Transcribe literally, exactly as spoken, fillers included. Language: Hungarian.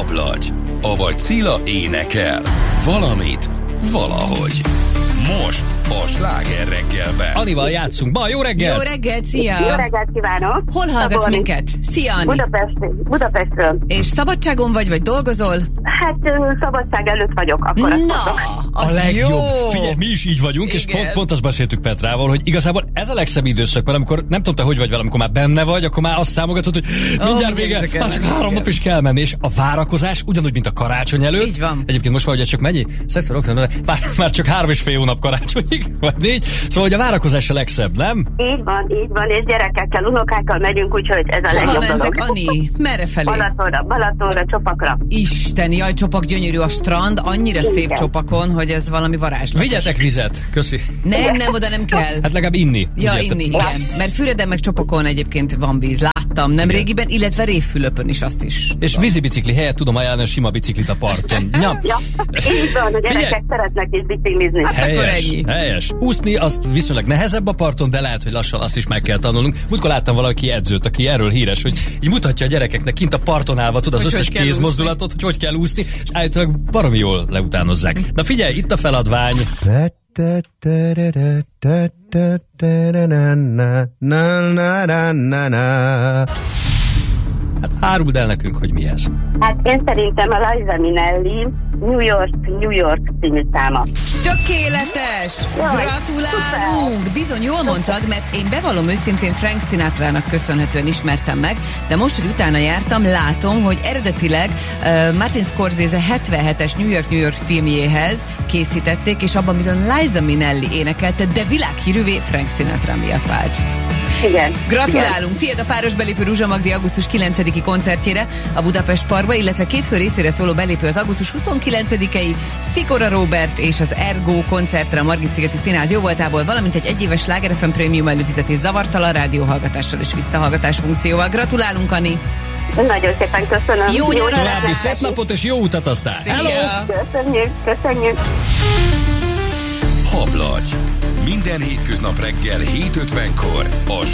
Hablagy, avagy Cilla énekel. Valamit, valahogy. Most a Sláger reggelben. Anival játszunk. Ba, jó reggel! Jó reggel, szia! Jó reggelt kívánok! Hol hallgatsz Szabolcs. minket? Szia, Ani! Budapest, Budapestről. És szabadságon vagy, vagy dolgozol? Hát szabadság előtt vagyok, akkor azt Na, mondom. az A legjobb. jó! Figyelj, mi is így vagyunk, Igen. és pont, pont azt beszéltük Petrával, hogy igazából ez a legszebb időszak, mert amikor nem tudom te, hogy vagy vele, amikor már benne vagy, akkor már azt számogatod, hogy mindjárt oh, vége, vissza már csak kell három menni. nap is kell menni, és a várakozás ugyanúgy, mint a karácsony előtt. Így van. Egyébként most már ugye csak mennyi? Szexor, Oxford, már, már csak három és fél hónap karácsonyig, vagy négy. Szóval, hogy a várakozás a legszebb, nem? Így van, így van, és gyerekekkel, unokákkal megyünk, úgyhogy ez a Hova legjobb mentek, dolog. Ani? Merre felé? Balatonra, Balatonra, Csopakra. Isten, jaj, Csopak gyönyörű a strand, annyira Igen. szép Csopakon, hogy ez valami varázslatos. Vigyetek vizet, köszi. Nem, nem, oda nem kell. Hát legalább inni. Ja, Vigyetek. inni, igen. Mert Füreden meg Csopakon egyébként van víz. Láttam nem Igen. régiben, illetve Révfülöpön is azt is. És vízibicikli helyett tudom ajánlani a sima biciklit a parton. Ja. Ja, így van, a gyerekek Figyelj. szeretnek is biciklizni. akkor Helyes, ennyi. helyes. Úszni azt viszonylag nehezebb a parton, de lehet, hogy lassan azt is meg kell tanulnunk. Múltkor láttam valaki edzőt, aki erről híres, hogy így mutatja a gyerekeknek kint a parton állva, tudod, az Hogy összes hogy kell kézmozdulatot, hogy hogy kell úszni, és állítólag baromi jól leutánozzák. Na figyelj, itt a feladvány. Hát áruld el nekünk, hogy mi ez. Hát én szerintem a Liza Minnelli New York, New York című száma. Tökéletes! Jaj, Gratulálunk! Bizony jól mondtad, mert én bevallom őszintén Frank Sinatrának köszönhetően ismertem meg, de most, hogy utána jártam, látom, hogy eredetileg uh, Martin Scorsese hetvenhetes New York, New York filmjéhez készítették, és abban bizony Liza Minnelli énekelte, de világhírűvé Frank Sinatra miatt vált. Igen. Gratulálunk! Tiéd a páros belépő Ruzsa Magdi augusztus kilencediki koncertjére a Budapest Parkba, illetve két fő részére szóló belépő az augusztus huszonkilencedikei Szikora Róbert és az Ergo koncertre a Margit-szigeti Színház jóvoltából, valamint egy egyéves Sláger ef em Premium előfizetés zavartalan rádióhallgatással és visszahallgatás funkcióval. Gratulálunk, Ani! Nagyon szépen köszönöm. Jó nyaralást! További szép napot és jó utat aztán! Hello! Szia! Köszönjük, köszönjük. Hablagy. Minden hétköznap reggel hét ötvenkor a